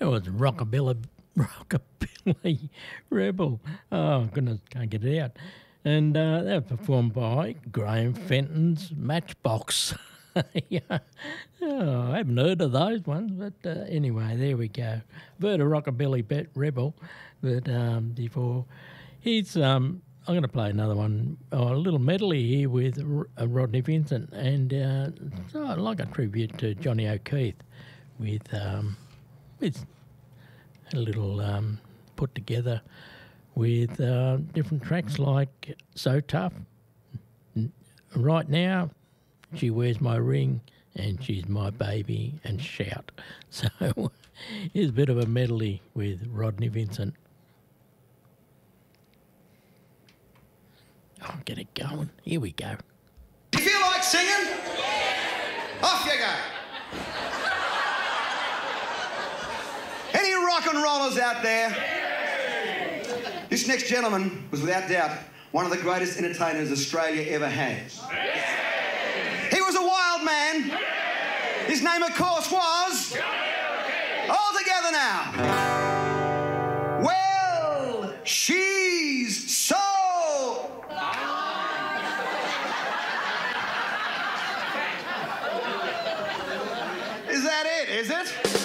It was Rockabilly Rebel. Oh, goodness, can't get it out. And that was performed by Graham Fenton's Matchbox. Yeah. Oh, I haven't heard of those ones, but anyway, there we go. I've heard of Rockabilly Rebel, but before he's I'm going to play another one, a little medley here with Rodney Vincent, and like a tribute to Johnny O'Keefe with a little put together with different tracks like So Tough, Right Now, She Wears My Ring, and She's My Baby, and Shout. So here's a bit of a medley with Rodney Vincent. I'll get it going. Here we go. You feel like singing? Off you go. Any rock and rollers out there? This next gentleman was without doubt one of the greatest entertainers Australia ever has. He was a wild man. His name, of course, was... All together now. Well, she's so... Is that it, is it?